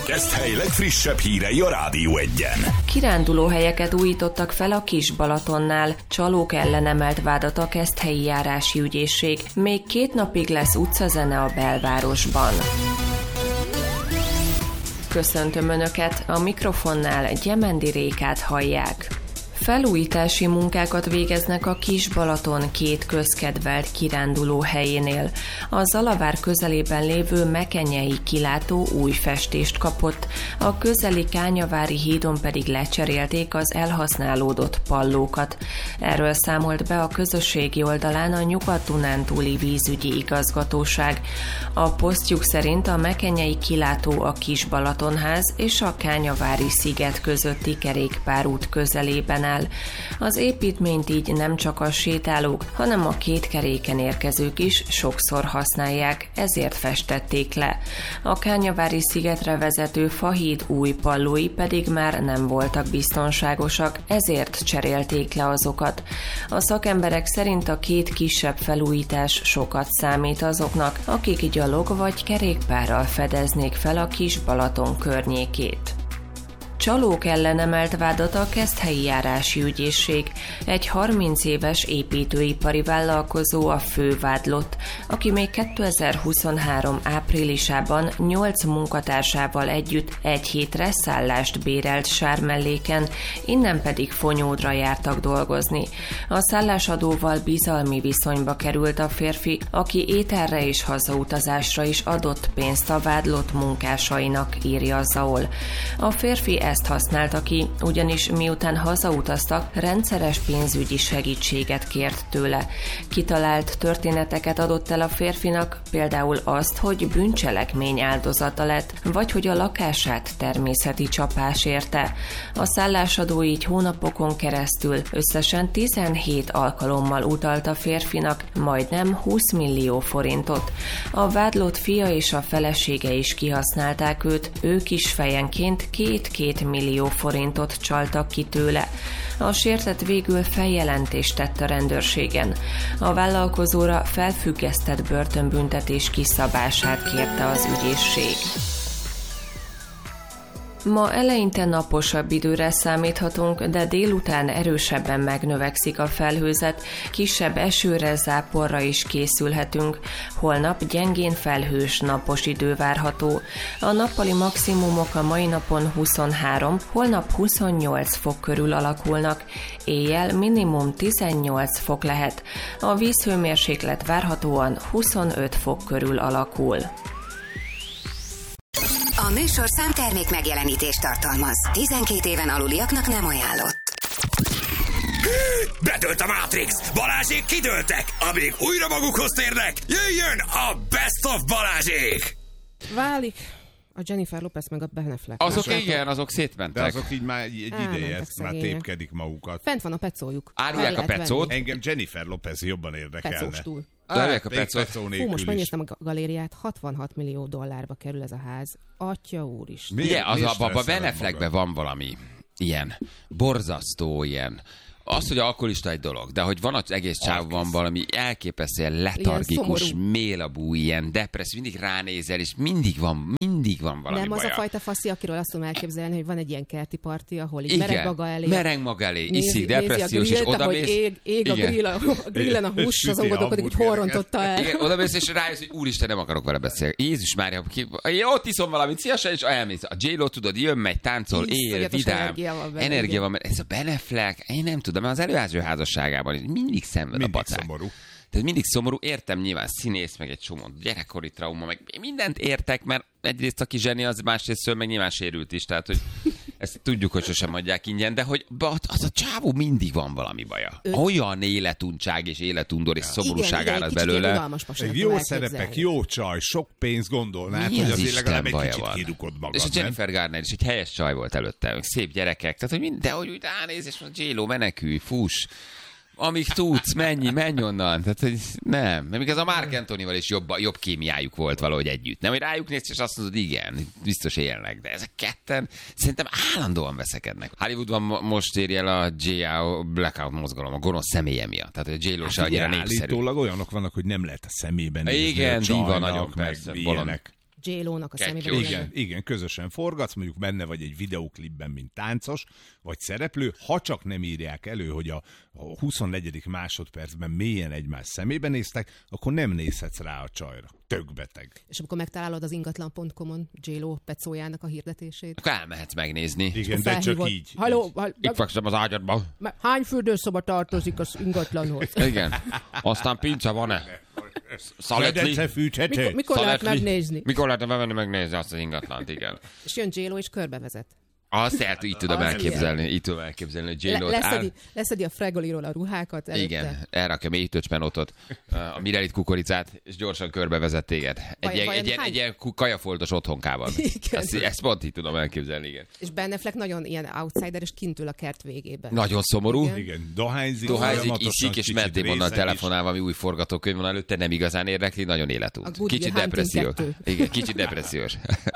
Keszthely legfrissebb hírei a Rádió Egyen. Kirándulóhelyeket újítottak fel a Kis-Balatonnál. Csalók ellen emelt vádat a Keszthelyi járási ügyészség. Még 2 napig lesz utcazene a belvárosban. Köszöntöm Önöket, a mikrofonnál Gyemendi Rékát hallják. Felújítási munkákat végeznek a Kis-Balaton 2 közkedvelt kiránduló helyénél. A Zalavár közelében lévő Mekenyei kilátó új festést kapott, a közeli Kányavári hídon pedig lecserélték az elhasználódott pallókat. Erről számolt be a közösségi oldalán a Nyugat-Dunántúli vízügyi igazgatóság. A posztjuk szerint a Mekenyei kilátó a Kis-Balatonház és a Kányavári sziget közötti kerékpárút közelében áll. Az építményt így nem csak a sétálók, hanem a 2 keréken érkezők is sokszor használják, ezért festették le. A Kányavári szigetre vezető fahíd új pallói pedig már nem voltak biztonságosak, ezért cserélték le azokat. A szakemberek szerint a 2 kisebb felújítás sokat számít azoknak, akik gyalog vagy kerékpárral fedeznék fel a Kis-Balaton környékét. Csalók ellen emelt vádat a Keszthelyi járási ügyészség. Egy 30 éves építőipari vállalkozó a fő vádlott, aki még 2023 áprilisában 8 munkatársával együtt egy hétre szállást bérelt Sármelléken, innen pedig Fonyódra jártak dolgozni. A szállásadóval bizalmi viszonyba került a férfi, aki ételre és hazautazásra is adott pénzt a vádlott munkásainak, írja Zaol. A férfi ezt használta ki, ugyanis miután hazautaztak, rendszeres pénzügyi segítséget kért tőle. Kitalált történeteket adott el a férfinak, például azt, hogy bűncselekmény áldozata lett, vagy hogy a lakását természeti csapás érte. A szállásadó így hónapokon keresztül összesen 17 alkalommal utalt a férfinak majdnem 20 millió forintot. A vádlott fia és a felesége is kihasználták őt, ők is fejenként 2 millió forintot csaltak ki tőle. A sértett végül feljelentést tett a rendőrségen. A vállalkozóra felfüggesztett börtönbüntetés kiszabását kérte az ügyészség. Ma eleinte naposabb időre számíthatunk, de délután erősebben megnövekszik a felhőzet, kisebb esőre, záporra is készülhetünk. Holnap gyengén felhős, napos idő várható. A nappali maximumok a mai napon 23, holnap 28 fok körül alakulnak, éjjel minimum 18 fok lehet. A vízhőmérséklet várhatóan 25 fok körül alakul. A műsorszám termék megjelenítést tartalmaz. 12 éven aluliaknak nem ajánlott. Betölt a Matrix! Balázsék kidőltek! Amíg újra magukhoz térnek, jöjjön a Best of Balázsék! Válik a Jennifer Lopez meg a Ben Affleck. Azok igen, azok szétmentek. De azok így már egy ideje, ezt már tépkedik magukat. Fent van a pecójuk. Árulják a pecót. Engem Jennifer Lopez jobban érdekelne. Pecóstúl. Árulják a pecót. Fú, most megnéztem a galériát, 66 millió dollárba kerül ez a ház. Atya úr is. Igen, a Ben Affleckben van valami ilyen borzasztó ilyen. Az, hogy alkoholista egy dolog, de hogy van az egész csávban valami elképesztően letargikus, mélabú, ilyen depressz, mindig ránézel, és mindig van valami Nem baja. az a fajta faszi, akiről azt tudom elképzelni, hogy van egy ilyen kerti parti, ahol így mereng maga elé. Iszik, depressziós, és odamész. Ég a grillen a hús, azon gondolkodik, hogy hol rontotta el. Igen, odamész, és rájössz, hogy úristen, nem akarok vele beszélni. Jézus Mária, ott iszom valamit, szívesen, és elmész. A J-Lo, tudod, jön, megy, táncol, él, vidám. Energia van, ez a Ben Affleck, én nem tudom, mert az előző házasságában mindig szenved a pacák. Szomorú. Tehát mindig szomorú, értem, nyilván színész, meg egy csomó gyerekkori trauma, meg mindent értek, mert egyrészt aki zseni, az másrészt meg nyilván sérült is, tehát hogy ezt tudjuk, hogy sosem adják ingyen, de hogy az a csávó mindig van valami baja. Olyan életuntság és életundor és szomorúság árad belőle. Jó szerepek, jó csaj, sok pénz gondolnád, hogy azért legalább egy kicsit kirukod magad. És a Jennifer Garner is egy helyes csaj volt előtte, szép gyerekek, tehát hogy de hogy úgy ránéz, és mondja, J-Lo, menekülj, fuss. Amíg tudsz, menj onnan. Tehát, hogy nem. Még ez a Mark Antonival is jobb kémiájuk volt valahogy együtt. Nem, hogy rájuk nézsz, és azt mondod, igen, biztos élnek. De ezek ketten szerintem állandóan veszekednek. Hollywoodban most éri el a J.A. Blackout mozgalom, a gonosz személye miatt. Tehát a J-Lo se annyira népszerű. Állítólag olyanok vannak, hogy nem lehet a szemében nézni. Igen, diva nagyon persze. Ilyenek. J-Lo-nak a szemében. Igen, közösen forgatsz, mondjuk benne vagy egy videóklipben, mint táncos, vagy szereplő, ha csak nem írják elő, hogy a 24. másodpercben mélyen egymás szemébe néztek, akkor nem nézhetsz rá a csajra. Tök beteg. És amikor megtalálod az ingatlan.com-on J-Lo pecójának a hirdetését. Akkor elmehetsz megnézni. Igen, de csak így. Halló, itt fekszem az ágyadban. Hány fürdőszoba tartozik az ingatlanhoz? Igen. Aztán pince van-e? Szaletli. Mikor lehet megnézni? Mikor lehet bemenni megnézni azt az ingatlant, igen. És jön J-Lo és körbevezet. Azt így tudom elképzelni, hogy J-Lo-t leszedi a Fregoliról a ruhákat előtte. Igen, elrakja mélytöcspenótot, a Mirelit kukoricát, és gyorsan körbevezet téged. Egy ilyen kajafoltos otthonkában. Ezt pont így tudom elképzelni, igen. És Ben Affleck nagyon ilyen outsider, és kint ül a kert végében. Nagyon szomorú. Igen, dohányzik, iszik, és Matt Damonnal telefonálva, ami új forgatókönyv van előtte, nem igazán érdekli, nagyon életút. Kicsit depressziós. Igen, kicsit depressziós.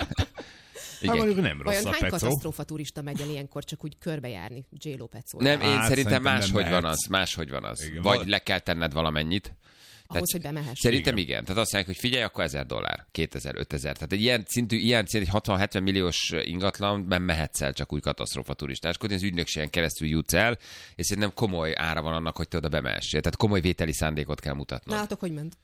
Igen. Nem rossz vajon a hány pecó? katasztrófa turista megy el ilyenkor csak úgy körbejárni J-Lo pecó? Nem, én szerintem máshogy van az. Igen, vagy le kell tenned valamennyit. Ahhoz, hogy bemehess. Szerintem igen. Tehát azt mondják, hogy figyelj, akkor $1000, 2000, 5000. Tehát egy ilyen szintű, egy 60-70 milliós ingatlanban mehetsz el csak úgy katasztrófa turistáskodni, az ügynökségen keresztül jutsz el, és szerintem komoly ára van annak, hogy te oda bemehessél. Tehát komoly vételi szándékot kell mutatnod. Nálatok hogy ment?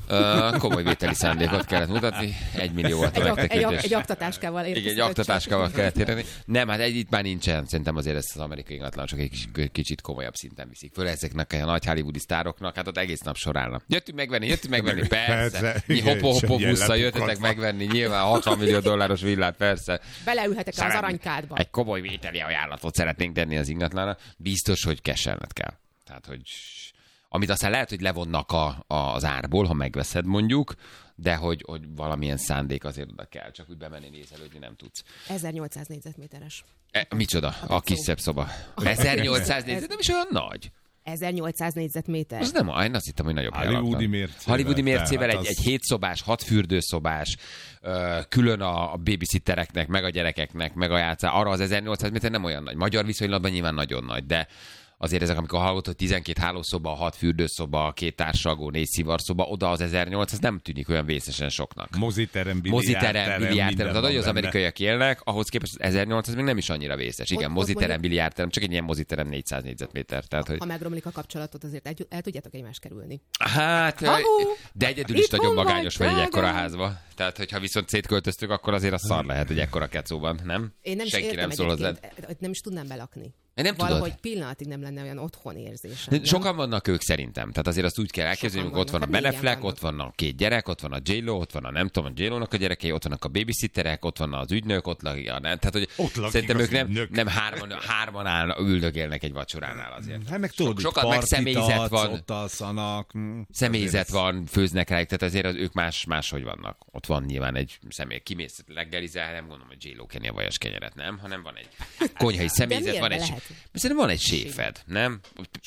Komoly vételi szándékot kellett mutatni, 1 millió volt a megtekintés. Egy aktatáskával érkezik. Igen, egy aktatáskával kellett érni. Nem, hát itt már nincsen. Szerintem azért ezt az amerikai ingatlan csak egy kicsit komolyabb szinten viszik föl ezeknek a nagy hollywoodi sztároknak, hát ott egész nap sorálnak. Jöttünk megvenni, persze. Mi hopo busszal jöttetek megvenni, nyilván $60 millió villát, persze. Beleülhetek az aranykádba. Egy komoly vételi ajánlatot szeretnénk tenni az ingatlanra. Biztos, hogy keselned kell. Tehát, hogy amit aztán lehet, hogy levonnak az árból, ha megveszed mondjuk, de hogy valamilyen szándék azért oda kell. Csak úgy bemenni, nézelődni nem tudsz. 1800 négyzetméteres. Micsoda? A kis szebb szoba. 1800 négyzet, nem is olyan nagy. 1800 négyzetméter. Az nem, én azt hittem, hogy nagyobb Hollywoodi mércével egy 7 szobás, 6 fürdőszobás, külön a babysittereknek, meg a gyerekeknek, meg a játszá. Arra az 1800 méter nem olyan nagy. Magyar viszonylatban nyilván nagyon nagy, de azért ezek, amikor hallott, hogy 12 hálószoba, 6 fürdőszoba, 2 társalgó, 4 szivarszoba, oda az 1800 nem tűnik olyan vészesen soknak. Moziterem, biliárdterem. Tehát, hogy az amerikaiak élnek, ahhoz képest az 1800 még nem is annyira vészes. Igen, moziterem, biliárdterem, csak egy ilyen moziterem 400 négyzetméter. Tehát, ha megromlik a kapcsolatot, azért el tudjátok egymást kerülni. Hát, de egyedül is nagyon magányos vagy egy ekkora házba. Tehát, hogyha viszont szétköltöztük, akkor azért a szar lehet, hogy ekkora kecóban, nem? Én nem Senki értem, nem szól hozzád. Nem is tudnám belakni. Nem valahogy tudod. Pillanatig nem lenne olyan otthon érzésem. Sokan vannak ők szerintem. Tehát azért azt úgy kell elképzelni, hogy ott van a Ben Affleck, ott van a 2 gyerek, ott van a J-Lo, ott van a nem tudom, a J-Lo-nak a gyerekei, ott vannak a babysitterek, ott van az ügynök, ott lakik. Tehát, hogy szerintem ők nem hárman üldögélnek egy vacsoránál azért. Hát meg tudod, sokat meg személyzet van. Ott alszanak. Személyzet van, főznek rájuk, tehát azért ők máshogy vannak. Ott van nyilván egy személy. Kimész leggelizál, nem gondolom, hogy J-Lo kenni a vajas kenyeret, nem, hanem van egy konyhai személyzet, szerintem van egy séfed, nem?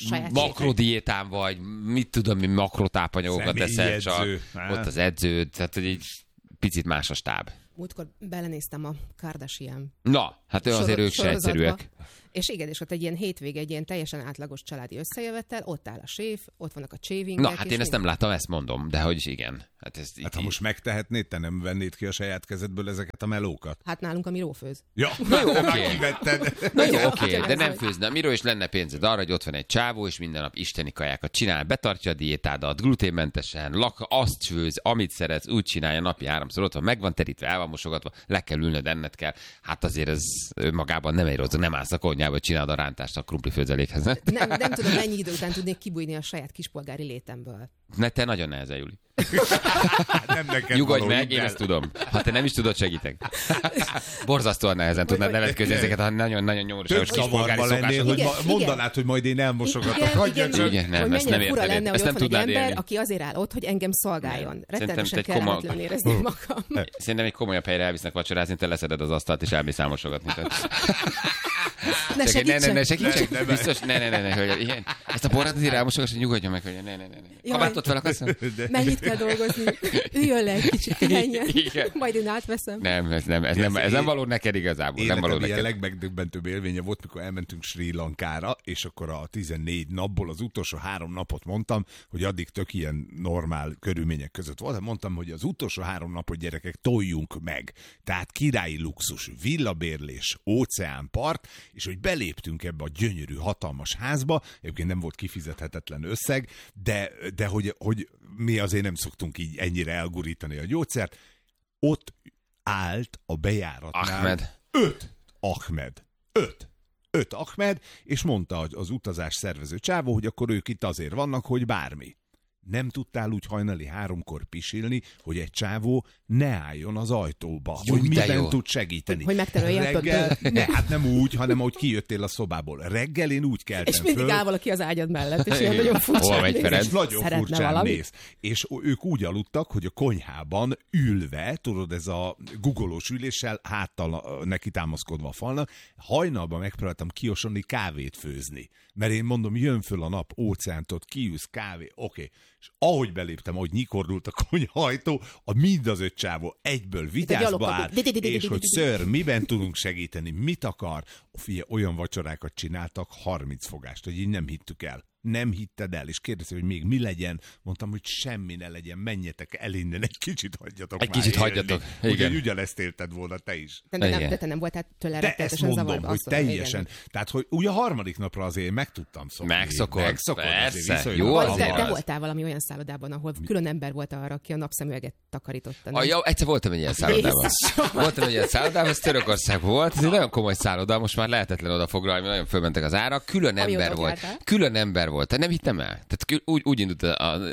Makrodiétán vagy, mit tudom, mi makrotápanyagokat eszel, csak ott az edződ, tehát hogy egy picit más a stáb. Múltkor belenéztem a Kardashian. Na, hát azért ők se egyszerűek. És igen, és ott egy ilyen hétvége, egy ilyen teljesen átlagos családi összejövettel, ott áll a séf, ott vannak a chavingek. Na, hát én ezt nem láttam, ezt mondom, de hogy igen. Hát ha most megtehetnéd, te nem vennéd ki a saját kezedből ezeket a melókat? Hát nálunk a Miró főz. Ja, na jó, oké, de nem főzne. Miró is lenne pénzed arra, hogy ott van egy csávó, és minden nap isteni kajákat csinál, betartja a diétádat, gluténmentesen, azt főz, amit szeretsz, úgy csinálja napi 3-szor, ott van, meg van terítve, el van mosogatva, le kell ülnöd, enned kell. Hát azért ez önmagában nem egy rossz, nem állsz a konyhába, hogy csináld a rántást a krumplifőzelékhez. Nem tudom, mennyi idő után tudnék kibújni a saját kispolgári létemből. Ne, te nagyon nehezen, Juli. Nem neked nyugodj meg, én ezt tudom. Ha te nem is tudod, segítek. Borzasztóan nehezen tudnád nevetközni ezeket a nagyon-nagyon nyomorúságos kispolgári szokásokat. Hogy mondanád, hogy majd én elmosogatok. Igen, nem, ezt nem érted. Lenne, ezt nem tudnád élni. Aki azért áll ott, hogy engem szolgáljon. Rettenetesen kellemetlen érezni magam. Szerintem egy komolyabb helyre elvisznek vacsorázni, te leszeded az asztalt, és elmész elmosogatni. Ne segítsek. Biztos, ne, hölgyem. Ezt a borrát azért elmosogass, hogy nyugodjon meg, hogy ne. ott fel a kasszán? Mennyit kell dolgozni? Üljön le egy kicsit, pihenjen. Majd én átveszem. Nem, ez nem való neked igazából. Nem való neked. Ilyen legmegdöbbentőbb élménye volt, mikor elmentünk Sri Lankára, és akkor a 14 napból az utolsó 3 napot mondtam, hogy addig tök ilyen normál körülmények között volt. Mondtam, hogy az utolsó 3 napot, gyerekek, toljunk meg. Tehát királyi luxus, villabérlés, óceánpart, és hogy beléptünk ebbe a gyönyörű, hatalmas házba, egyébként nem volt kifizethetetlen összeg, de hogy mi azért nem szoktunk így ennyire elgurítani a gyógyszert. Ott állt a bejáratnál 5 Ahmed, és mondta az utazás szervező csávó, hogy akkor ők itt azért vannak, hogy bármi. Nem tudtál úgy hajnali 3-kor pisilni, hogy egy csávó ne álljon az ajtóba, jó, hogy miben tud segíteni. Hogy megterelje a reggel, hát nem úgy, hanem ahogy kijöttél a szobából. Reggel én úgy keltem és mindig föl, áll valaki az ágyad mellett, és ilyen nagyon furcsán néz. és nagyon furcsán néz. És ők úgy aludtak, hogy a konyhában ülve, tudod, ez a guggolós üléssel, háttal neki támaszkodva a falnak, hajnalban megpróbáltam kiosonni kávét főzni. Mert én mondom, jön föl a nap, óceántot, kiűz, kávé, oké. És ahogy beléptem, ahogy nyikordult a konyhajtó, mind az 5 csávó egyből vigyázba áll, és hogy ször, miben tudunk segíteni, mit akar. Figyelj, olyan vacsorákat csináltak, 30 fogást, hogy így nem hittük el. Nem hitted el, és kérdezte, hogy még mi legyen. Mondtam, hogy semmi ne legyen, menjetek el innen, egy kicsit hagyjatok. Egy kicsit hagyjatok. Igen. Ugyanezt élted volna te is. De te nem voltál tőle rettenetesen zavarba. De ezt mondom, hogy teljesen. Igen. Tehát, hogy ugye a 3. napra azért meg tudtam szokni. Megszokod, persze. Jó, de voltál valami olyan szállodában, ahol külön ember volt arra, aki a napszemüveget takarította. Jó, egyszer voltam egy ilyen szállodában. Ez Törökország volt. Ez egy nagyon komoly szálloda, most már lehetetlen oda foglalni, nagyon fölmentek az árak. Külön ember volt. Nem hittem el. Tehát úgy indult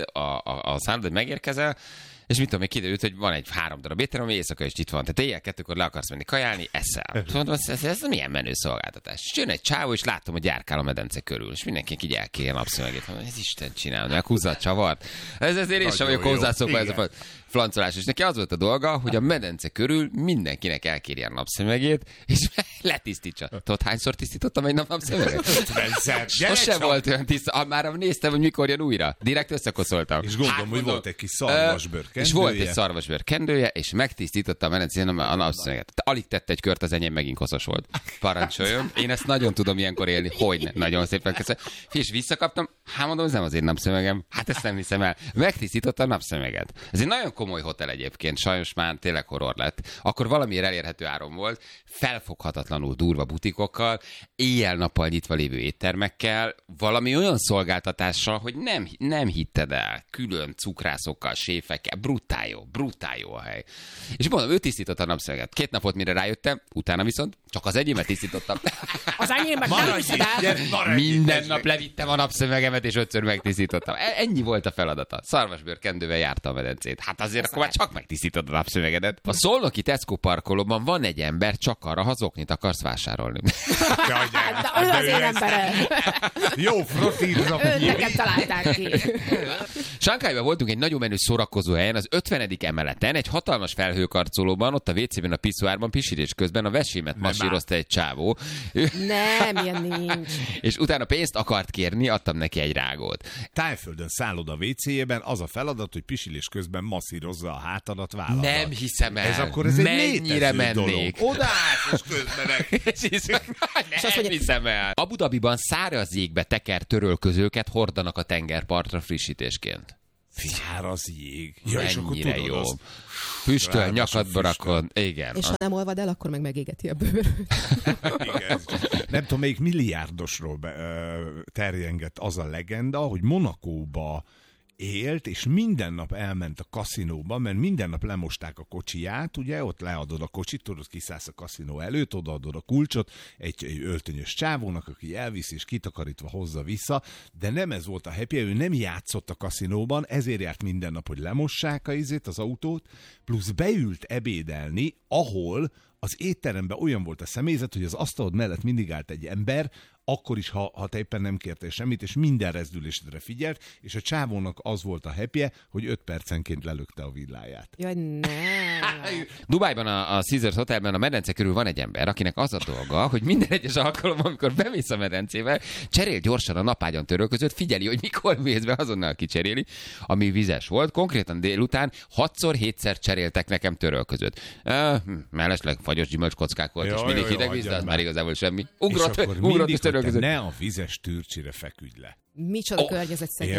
a szállod, hogy megérkezel, és mit tudom, még kiderült, hogy van egy 3 darab étterem, ami éjszaka is itt van. Tehát éjjel 2-kor le akarsz menni kajálni, eszel. Mondom, ez milyen menő szolgáltatás. És jön egy csávó, és látom, hogy járkál a medence körül. És mindenki így elkéri a napszemegét. Ez Isten csinál, meg húzza a csavart. Ezért én sem vagyok hozzászokva ez a flancolás. És neki az volt a dolga, hogy a medence körül mindenkinek elkéri a napszemegét, és letisztítsa. Tudod, hányszor tisztítottam egy napszemüveget? 50-szer. Sose volt olyan tiszta. Már néztem, hogy mikor jön újra. Direkt összekoszoltam. És gondolom, hogy volt egy kis szarvasbőr kendője. És volt egy szarvasbőr kendője, és megtisztította a medencén a napszemüveget. Alig tette egy kört, az enyém megint koszos volt. Parancsoljon. Én ezt nagyon tudom ilyenkor élni. Hogyne. Nagyon szépen köszönöm. És visszakaptam. Hát mondom, ez nem az én napszemüvegem. Hát ezt nem hiszem el. Megtisztította a napszemüveget. Ez egy nagyon komoly hotel egyébként, sajnos már tényleg horror lett. Akkor valamiért elérhető áron volt, felfoghatatlanul durva butikokkal, éjjel-nappal nyitva lévő éttermekkel, valami olyan szolgáltatással, hogy nem hitted el, külön cukrászokkal, séfekkel, brutál jó a hely. És mondom, ő tisztította a napszemüveget. 2 nap volt, mire rájöttem, utána viszont csak az enyémet tisztítottam. Az enyémet nem viszed el. Minden nap levittem a napszemüvegemet, és 5-ször megtisztítottam. Ennyi volt a feladata. Szarvasbőr kendővel járta a medencét. Hát azért akkor már csak megtisztítod a napszemüvegedet. A szolnoki Tesco parkolóban van egy ember, csak arra, ha zoknit akarsz vásárolni. De ő az én emberem. Jó frotízom. Őket találták ki. Sanghajban voltunk egy nagyon menő szórakozó helyen, az 50. emeleten, egy hatalmas felhőkarcolóban, ott a WC-ben, a piszoárban pisilés közben a vesémet masírozta egy csávó. Nem, ilyen nincs. És utána pénzt akart kérni, adtam neki egy rágót. Tájföldön szállod a WC-jében, az a feladat, hogy pisilés közben masszírozza a hátadat, válladat. Nem hiszem el. Ez akkor ez egy mennyire mennék. Odaállsz, és közben nem hiszem el. Abu Dhabiban száraz jégbe tekert törölközőket hordanak a tengerpartra frissítésként. Száraz jég. Ja, és akkor mennyire tudod, jó. azt... Füstöl, nyakadba rakod. Igen. És ha nem olvad el, akkor meg megégeti a bőröt. Igen. Nem tudom, melyik milliárdosról terjengett az a legenda, hogy Monacóba élt, és minden nap elment a kaszinóba, mert minden nap lemosták a kocsiját, ugye, ott leadod a kocsit, tudod, kiszállsz a kaszinó előtt, odaadod a kulcsot egy öltönyös csávónak, aki elviszi, és kitakarítva hozza vissza, de nem ez volt a happy, ő nem játszott a kaszinóban, ezért járt minden nap, hogy lemossák az autót, plusz beült ebédelni, ahol az étteremben olyan volt a személyzet, hogy az asztalod mellett mindig állt egy ember, akkor is, ha te éppen nem kértél semmit, és minden rezdülésedre figyelt, és a csávónak az volt a happy-je, hogy 5 percenként lelökte a villáját. Jaj, nem. Dubájban a Caesars Hotelben a medence körül van egy ember, akinek az a dolga, hogy minden egyes alkalommal, amikor bemész a medencével, cserél gyorsan a napágyon törölközőt, figyeli, hogy mikor mész be, azonnal kicseréli, ami vizes volt. Konkrétan délután 6-7-szer cseréltek nekem törölközőt. Mellesleg fagyos gyümölcskockák volt, és mindig hideg víz, de az már igazából semmi. Ugrott és törölközött. Ne a vizes tűrcsire feküdj le. Micsoda környezetszennyezés.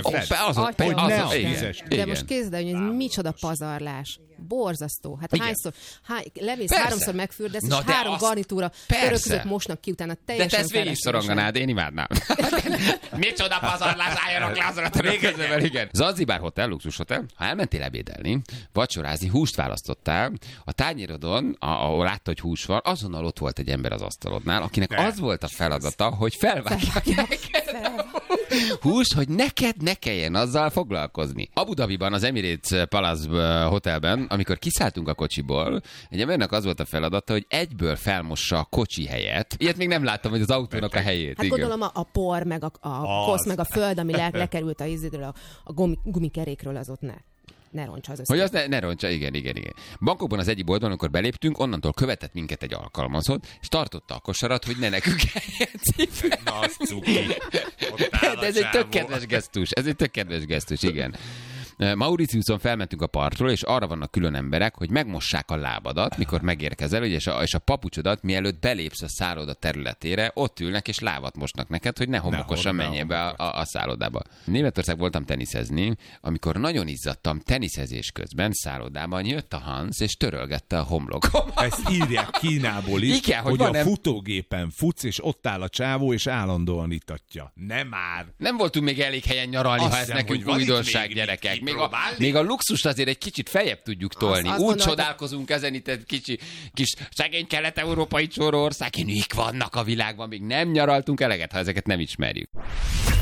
De most képzeld el, hogy ez micsoda pazarlás. Borzasztó. Hát igen. hányszor, lemész, Persze. 3-szor megfürdesz, és Na, de 3 garnitúra törölközött mosnak ki, utána teljesen de te ezt végig szoronganád, én imádnám. Micsoda pazarlás, álljanak le azon a törölközővel, igen. Zanzibar Hotel, luxushotel, ha elmentél ebédelni, vacsorázni, húst választottál, a tányérodon, ahol látta, hogy hús van, azonnal ott volt egy ember az asztalodnál, akinek az volt a feladata, hogy felvágja hús, hogy neked ne kelljen azzal foglalkozni. Abu Dhabiban, az Emirates Palace Hotelben, amikor kiszálltunk a kocsiból, egy embernek az volt a feladata, hogy egyből felmossa a kocsi helyet. Ilyet még nem láttam, hogy az autónak a helyét. Hát igen. Gondolom a por, meg a kosz, meg a föld, ami lekerült a ízidről, a gumikerékről, az ott ne roncsa az összes. Hogy az ne roncsa, igen. Bangkokban az egyik boltban, amikor beléptünk, onnantól követett minket egy alkalmazott, és tartotta a kosarat, hogy ne nekünk eljegyzik. Na, az cuki. De ez egy tök kedves gesztus, igen. Mauritiuson felmentünk a partról, és arra vannak külön emberek, hogy megmossák a lábadat, mikor megérkezel, és a papucsodat, mielőtt belépsz a szálloda területére, ott ülnek és lábat mosnak neked, hogy ne homokosan menjél be a szállodába. Németország voltam teniszezni, amikor nagyon izzadtam teniszezés közben szállodában, jött a Hans, és törölgette a homlokomat. Ezt írják Kínából is, igen, hogy a futógépen futsz, és ott áll a csávó, és állandóan itatja. Nem már! Nem voltunk még elég helyen nyaralni, ha ez nekünk újdonság, gyerekek. Még a luxust azért egy kicsit feljebb tudjuk tolni. Úgy csodálkozunk ezen itt egy kis szegény kelet-európai csórország, mik vannak a világban, még nem nyaraltunk eleget, ha ezeket nem ismerjük.